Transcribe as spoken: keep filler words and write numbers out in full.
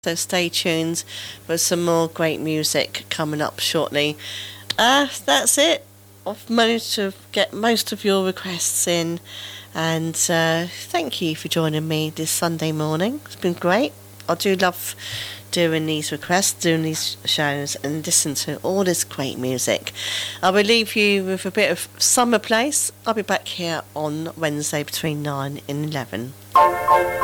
So stay tuned for some more great music coming up shortly. Uh, that's it. I've managed to get most of your requests in, and uh, thank you for joining me this Sunday morning. It's been great. I do love doing these requests, doing these shows, and listen to all this great music. I will leave you with a bit of Summer Place. I'll be back here on Wednesday between nine and eleven.